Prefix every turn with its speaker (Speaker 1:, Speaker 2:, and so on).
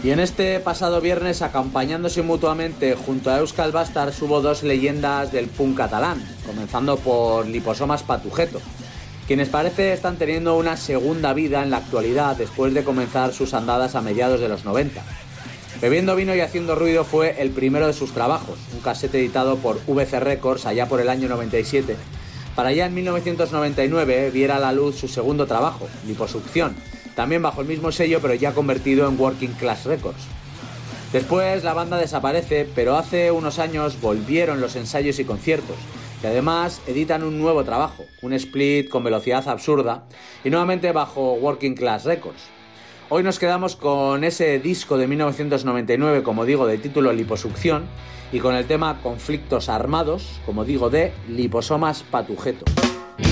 Speaker 1: Y en este pasado viernes, acompañándose mutuamente junto a Euskal Bastards, hubo dos leyendas del punk catalán, comenzando por Liposomas Patujeto, quienes parece están teniendo una segunda vida en la actualidad después de comenzar sus andadas a mediados de los 90. Bebiendo vino y haciendo ruido fue el primero de sus trabajos, un casete editado por VC Records allá por el año 97, para ya en 1999 viera a la luz su segundo trabajo, Liposucción, también bajo el mismo sello pero ya convertido en Working Class Records. Después la banda desaparece, pero hace unos años volvieron los ensayos y conciertos, y además editan un nuevo trabajo, un split con velocidad absurda, y nuevamente bajo Working Class Records. Hoy nos quedamos con ese disco de 1999, como digo, de título Liposucción, y con el tema Conflictos Armados, como digo, de Liposomas Patujeto.